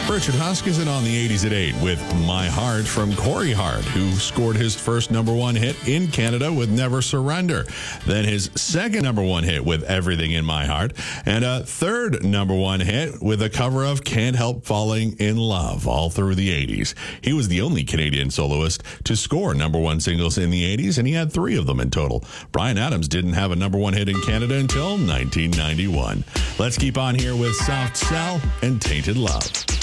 Richard Huskisson on the 80s at 8 with My Heart from Corey Hart, who scored his first number one hit in Canada with Never Surrender. Then his second number one hit with Everything in My Heart. And a third number one hit with a cover of Can't Help Falling in Love all through the 80s. He was the only Canadian soloist to score number one singles in the 80s, and he had 3 of them in total. Bryan Adams didn't have a number one hit in Canada until 1991. Let's keep on here with Soft Cell and Tainted Love.